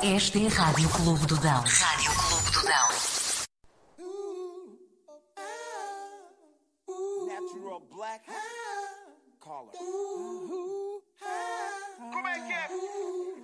Esta é a Rádio Clube do Dão. Rádio Clube do Dão. Natural black color.